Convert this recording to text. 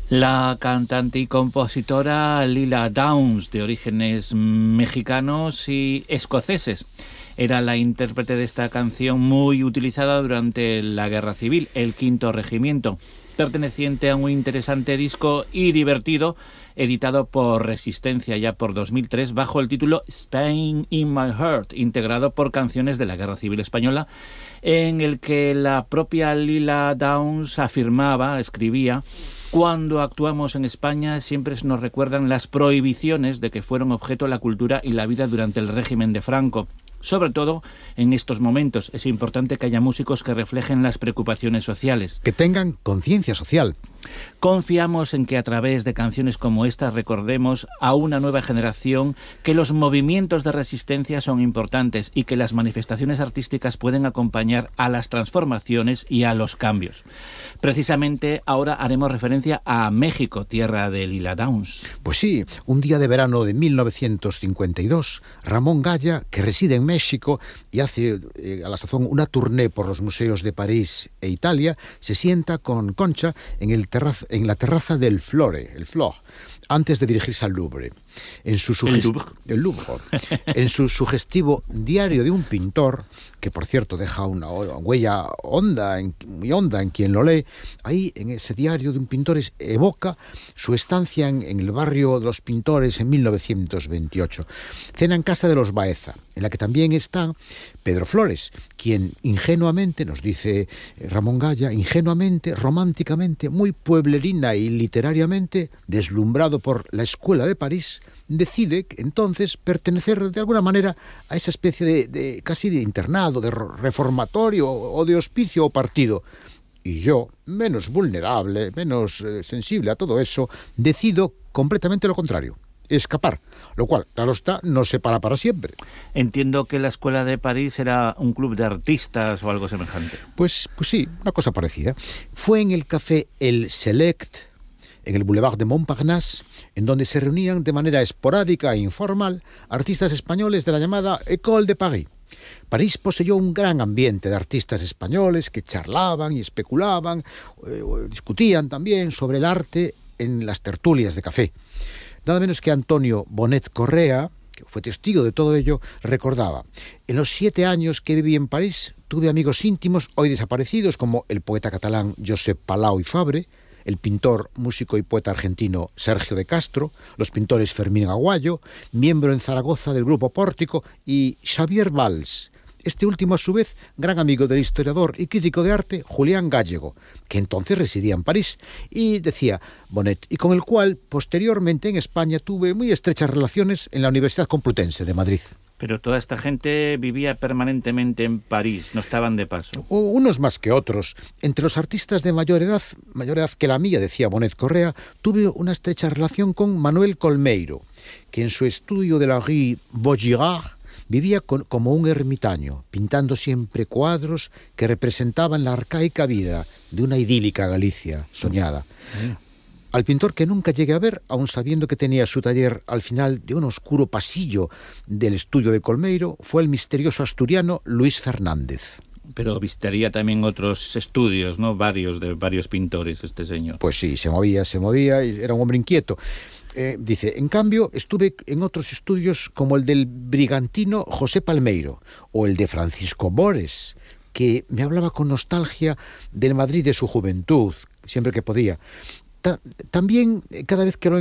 La cantante y compositora Lila Downs, de orígenes mexicanos y escoceses, era la intérprete de esta canción muy utilizada durante la Guerra Civil, el Quinto Regimiento, perteneciente a un interesante disco y divertido, editado por Resistencia ya por 2003, bajo el título Spain in My Heart, integrado por canciones de la Guerra Civil Española, en el que la propia Lila Downs escribía: cuando actuamos en España siempre nos recuerdan las prohibiciones de que fueron objeto la cultura y la vida durante el régimen de Franco. Sobre todo en estos momentos es importante que haya músicos que reflejen las preocupaciones sociales, que tengan conciencia social. Confiamos en que a través de canciones como estas recordemos a una nueva generación que los movimientos de resistencia son importantes y que las manifestaciones artísticas pueden acompañar a las transformaciones y a los cambios. Precisamente ahora haremos referencia a México, tierra de Lila Downs. Pues sí, un día de verano de 1952, Ramón Gaya, que reside en México y hace a la sazón una tournée por los museos de París e Italia, se sienta con Concha en la terraza del Flore, antes de dirigirse al Louvre. En su En su sugestivo Diario de un pintor, que por cierto deja una huella muy honda en quien lo lee, ahí en ese Diario de un pintor evoca su estancia en el barrio de los Pintores en 1928. Cena en casa de los Baeza, en la que también está Pedro Flores, quien ingenuamente, nos dice Ramón Gaya, ingenuamente, románticamente, muy pueblerina y literariamente, deslumbrado por la Escuela de París, decide entonces pertenecer de alguna manera a esa especie de casi de internado, de reformatorio o de hospicio o partido. Y yo, menos vulnerable, menos sensible a todo eso, decido completamente lo contrario: escapar, lo cual, claro está, no se para siempre. Entiendo que la Escuela de París era un club de artistas o algo semejante. Pues sí, una cosa parecida. Fue en el café El Select, en el Boulevard de Montparnasse, en donde se reunían de manera esporádica e informal artistas españoles de la llamada École de Paris. París poseyó un gran ambiente de artistas españoles que charlaban y especulaban, discutían también sobre el arte en las tertulias de café. Nada menos que Antonio Bonet Correa, que fue testigo de todo ello, recordaba: en los 7 años que viví en París tuve amigos íntimos hoy desaparecidos como el poeta catalán Josep Palau i Fabre, el pintor, músico y poeta argentino Sergio de Castro, los pintores Fermín Aguayo, miembro en Zaragoza del grupo Pórtico, y Xavier Valls, este último a su vez gran amigo del historiador y crítico de arte Julián Gallego, que entonces residía en París, y decía Bonet, y con el cual posteriormente en España tuve muy estrechas relaciones en la Universidad Complutense de Madrid. Pero toda esta gente vivía permanentemente en París, no estaban de paso. Unos más que otros. Entre los artistas de mayor edad que la mía, decía Bonet Correa, tuve una estrecha relación con Manuel Colmeiro, que en su estudio de la Rue Vaugirard vivía como un ermitaño, pintando siempre cuadros que representaban la arcaica vida de una idílica Galicia soñada. Al pintor que nunca llegué a ver, aun sabiendo que tenía su taller al final de un oscuro pasillo del estudio de Colmeiro, fue el misterioso asturiano Luis Fernández. Pero visitaría también otros estudios, ¿no? De varios pintores, este señor. Pues sí, se movía, y era un hombre inquieto. Dice, en cambio, estuve en otros estudios como el del brigantino José Palmeiro o el de Francisco Bores, que me hablaba con nostalgia del Madrid de su juventud, siempre que podía. También, cada vez que lo